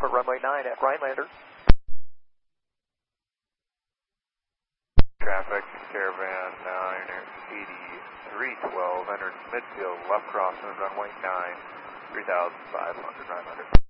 at runway 9 at Rhinelander. Traffic, Caravan 98312, enters midfield, left crossing, runway 9, 3500, Rhinelander.